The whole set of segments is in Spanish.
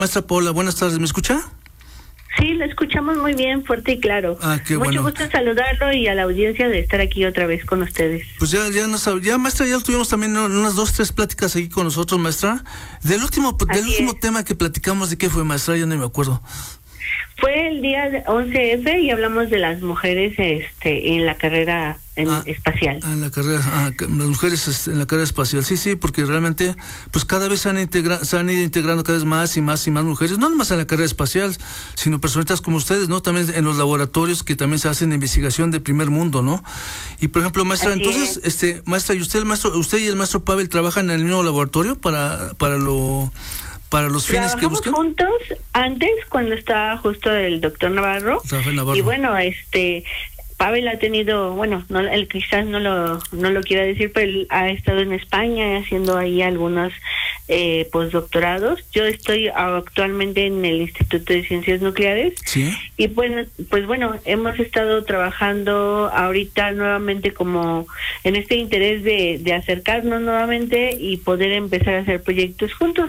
Maestra Paula, buenas tardes, ¿me escucha? Sí, lo escuchamos muy bien, fuerte y claro. Qué bueno. Mucho gusto en saludarlo y a la audiencia de estar aquí otra vez con ustedes. Pues ya maestra, ya tuvimos también unas 2-3 pláticas aquí con nosotros, maestra. Del último tema que platicamos, ¿de qué fue, maestra? Ya no me acuerdo. Fue el día 11F y hablamos de las mujeres en la carrera espacial. Las mujeres en la carrera espacial, sí, porque realmente pues cada vez se han ido integrando cada vez más y más mujeres, no nomás en la carrera espacial, sino personitas como ustedes, ¿no? También en los laboratorios que también se hacen investigación de primer mundo, ¿no? Y por ejemplo, maestra, entonces, maestra, ¿y usted y el maestro Pavel trabajan en el mismo laboratorio para los fines que buscan? Juntos antes, cuando estaba justo el doctor Navarro. Y bueno, Pavel ha tenido, bueno, él quizás no lo quiera decir, pero él ha estado en España haciendo ahí algunos postdoctorados. Yo estoy actualmente en el Instituto de Ciencias Nucleares. Sí. Y pues bueno, hemos estado trabajando ahorita nuevamente como en este interés de acercarnos nuevamente y poder empezar a hacer proyectos juntos.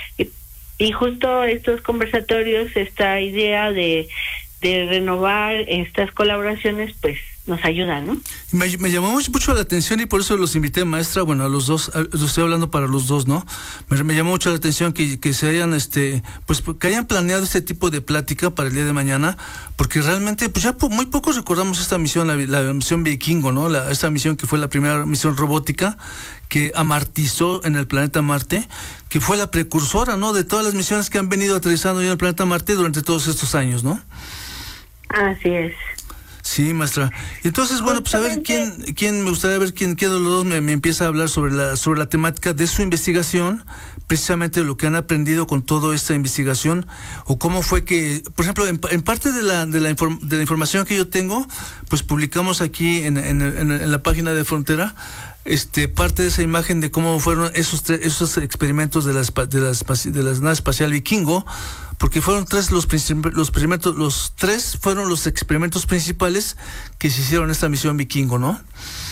Y justo estos conversatorios, esta idea de renovar estas colaboraciones, pues nos ayuda, ¿no? Me llamó mucho la atención y por eso los invité, maestra, bueno, a los dos, estoy hablando para los dos, ¿no? Me llamó mucho la atención que se hayan, pues que hayan planeado este tipo de plática para el día de mañana, porque realmente, pues ya muy pocos recordamos esta misión, la misión Vikingo, ¿no? Esta misión que fue la primera misión robótica que amartizó en el planeta Marte, que fue la precursora, ¿no? De todas las misiones que han venido aterrizando en el planeta Marte durante todos estos años, ¿no? Así es. Sí, maestra. Entonces, bueno, pues a ver quién me gustaría ver quién de los dos me empieza a hablar sobre la temática de su investigación, precisamente lo que han aprendido con toda esta investigación, o cómo fue que, por ejemplo, en parte de la información que yo tengo, pues publicamos aquí en la página de Frontera, parte de esa imagen de cómo fueron esos experimentos de la nave espacial Vikingo, porque fueron los tres fueron los experimentos principales que se hicieron en esta misión Vikingo, ¿no?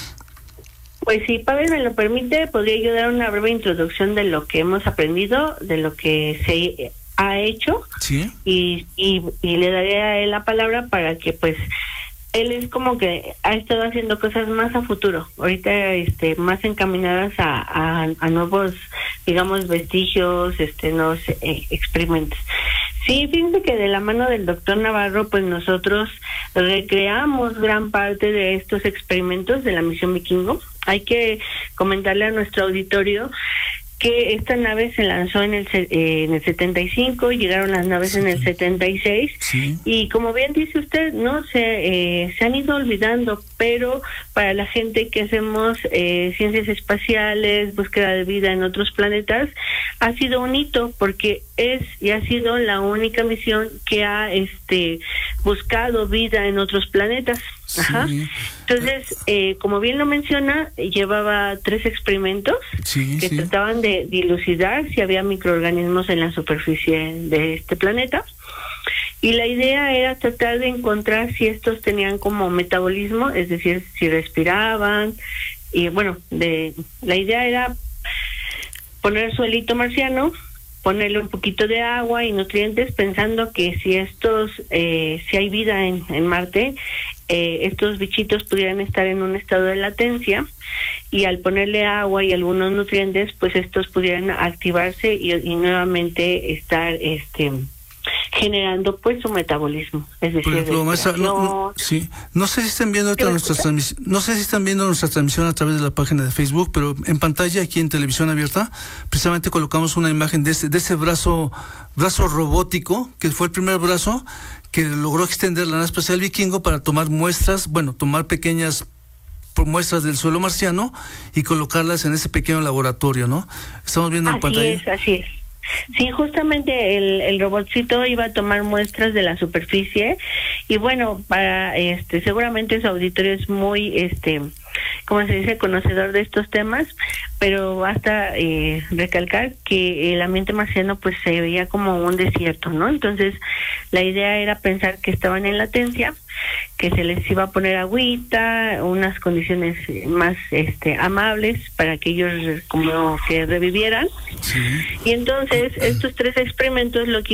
Pues si Pavel me lo permite, podría yo dar una breve introducción de lo que hemos aprendido, de lo que se ha hecho. Sí. Y le daré a él la palabra para que pues él es como que ha estado haciendo cosas más a futuro, ahorita más encaminadas a nuevos, digamos, vestigios, nuevos experimentos. Sí, fíjense que de la mano del doctor Navarro, pues nosotros recreamos gran parte de estos experimentos de la misión Vikingo. Hay que comentarle a nuestro auditorio que esta nave se lanzó en el 75, llegaron las naves en el 76, sí. Y como bien dice usted, no se han ido olvidando, pero para la gente que hacemos ciencias espaciales, búsqueda de vida en otros planetas, ha sido un hito, porque es y ha sido la única misión que ha buscado vida en otros planetas. Sí. Ajá. Entonces, como bien lo menciona, llevaba 3 experimentos que trataban de dilucidar si había microorganismos en la superficie de este planeta. Y la idea era tratar de encontrar si estos tenían como metabolismo, es decir, si respiraban. Y bueno, la idea era poner suelito marciano, ponerle un poquito de agua y nutrientes, pensando que si hay vida en Marte, estos bichitos pudieran estar en un estado de latencia, y al ponerle agua y algunos nutrientes, pues estos pudieran activarse y nuevamente estar generando pues su metabolismo, es decir, por ejemplo, maestra, no sé si están viendo nuestra transmisión a través de la página de Facebook, pero en pantalla aquí en Televisión Abierta precisamente colocamos una imagen de ese brazo robótico, que fue el primer brazo que logró extender la nave espacial Vikingo para tomar tomar pequeñas muestras del suelo marciano y colocarlas en ese pequeño laboratorio, ¿no? Estamos viendo en pantalla. Así es. Sí, justamente el robotcito iba a tomar muestras de la superficie y bueno, para seguramente su auditorio es muy como se dice, conocedor de estos temas, pero basta recalcar que el ambiente marciano pues se veía como un desierto, ¿no? Entonces la idea era pensar que estaban en latencia, que se les iba a poner agüita, unas condiciones más amables para que ellos como que revivieran. Sí. Y entonces estos 3 experimentos lo que